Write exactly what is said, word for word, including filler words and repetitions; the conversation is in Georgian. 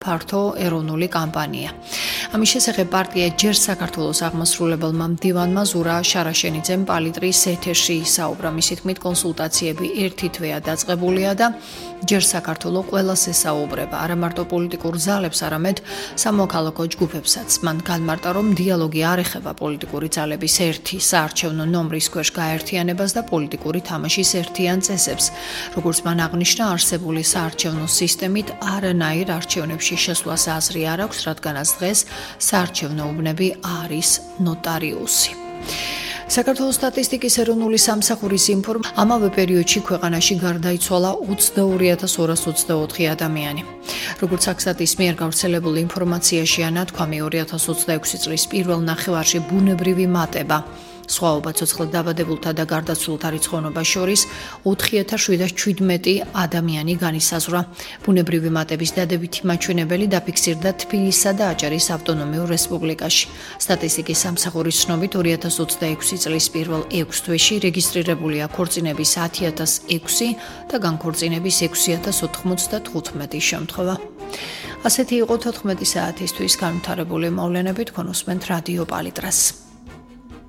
ფართო ეროვნული კამპანია. ამის შესახებ პარტია ჯერ საქართველოს აღმასრულებელმა მდივანმა ზურა შარაშენიძემ პალიტრის ეთერში ისაუბრა. მისი თქმით, კონსულტაციები ერთი თვეა დაწყებულია და ჯერ საქართველოს ყველას ესაუბრება, არა მარტო პოლიტიკურ ძალებს, არამედ სამოქალაქო ჯგუფებსაც. მან განმარტა, რომ დიალოგი არ ეხება პოლიტიკური ძალების ერთი საარჩევნო ნომრის ქვეშ გაერთიანებას და პოლიტიკური თამაშის ერთიან წესებს. როგორც მან აღნიშნა, არსებული საარჩევნო სისტემით არანაირ არჩევნებში შესვლას აზრი არ აქვს, რადგანაც დღეს საარჩევნო უბნები არის ნოტარიუსი. საქართველოს სტატისტიკის ეროვნული სამსახურის ინფორმაციით, ამავე პერიოდში ქვეყანაში გარდაიცვალა ოცდაორი ათას ორას ოცდაოთხი ადამიანი. როგორც აქსტატის მიერ გავრცელებული ინფორმაციაშია ნათქვამი, ორი ათას ოცდაექვსი წლის პირველ ნახევარში ბუნებრივი მატება სხვაობა ცოცხლად დაბადებულთა და გარდაცვლილთა რიცხოვნობას შორის ოთხი ათას შვიდას შვიდმეტი ადამიანი განისაზღვრა. ბუნებრივი მატების დადებითი მაჩვენებელი დაფიქსირდა თბილისსა და აჭარის ავტონომიურ რესპუბლიკაში. სტატისტიკის სამსახურის ცნობით, ორი ათას ოცდაექვსი წლის პირველ ექვს თვეში რეგისტრირებულია ქორწინების ათი ათას ექვსი და განქორწინების ექვსი ათას ოთხმოცდათხუთმეტი შემთხვევა. ასეთი იყო თოთხმეტი საათისთვის განვითარებული მოვლენები, თქვენ უსმენთ რადიო პალიტრას.